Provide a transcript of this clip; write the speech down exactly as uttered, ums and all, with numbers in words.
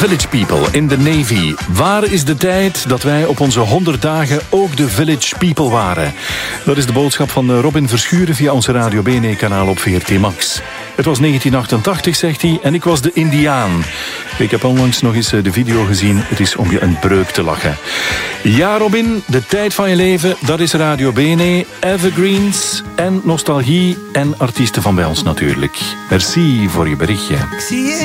Village People in the Navy. Waar is de tijd dat wij op onze honderd dagen ook de Village People waren? Dat is de boodschap van Robin Verschuren via onze Radio B N E-kanaal op V R T Max. Het was negentien achtentachtig, zegt hij, en ik was de Indiaan. Ik heb onlangs nog eens de video gezien. Het is om je een breuk te lachen. Ja, Robin, de tijd van je leven, dat is Radio B N E, evergreens en nostalgie en artiesten van bij ons natuurlijk. Merci voor je berichtje.